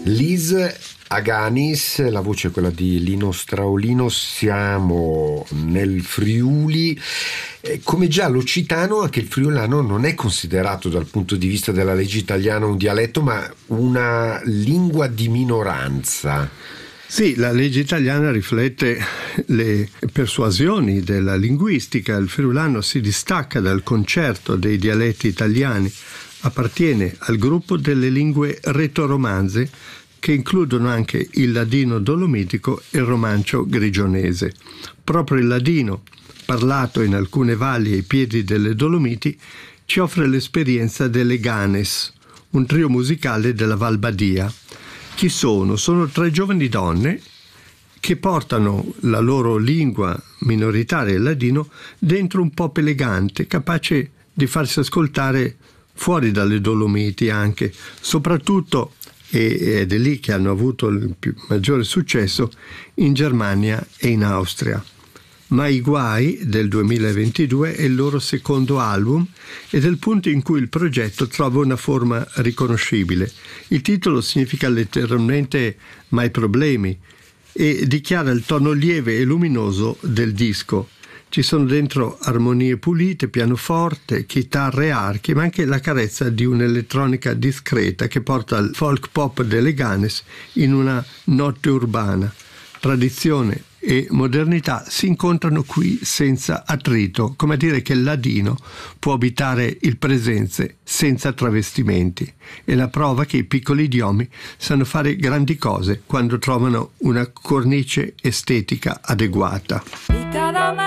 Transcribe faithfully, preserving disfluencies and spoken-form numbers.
Liz Aganis, la voce è quella di Lino Straulino. Siamo nel Friuli. Come già l'occitano, anche il friulano non è considerato dal punto di vista della legge italiana un dialetto, ma una lingua di minoranza. Sì, la legge italiana riflette le persuasioni della linguistica. Il friulano si distacca dal concerto dei dialetti italiani, appartiene al gruppo delle lingue retoromanze, che includono anche il ladino dolomitico e il romancio grigionese. Proprio il ladino, parlato in alcune valli ai piedi delle Dolomiti, ci offre l'esperienza delle Ganes, un trio musicale della Val Badia. Chi sono? Sono tre giovani donne che portano la loro lingua minoritaria, il ladino, dentro un pop elegante, capace di farsi ascoltare fuori dalle Dolomiti anche, soprattutto, ed è lì che hanno avuto il più maggiore successo, in Germania e in Austria. Ma i guai del duemilaventidue è il loro secondo album ed è il punto in cui il progetto trova una forma riconoscibile. Il titolo significa letteralmente mai problemi e dichiara il tono lieve e luminoso del disco. Ci sono dentro armonie pulite, pianoforte, chitarre e archi, ma anche la carezza di un'elettronica discreta che porta il folk pop delle Ganes in una notte urbana. Tradizione e modernità si incontrano qui senza attrito, come a dire che il ladino può abitare il presente senza travestimenti. È la prova che i piccoli idiomi sanno fare grandi cose quando trovano una cornice estetica adeguata.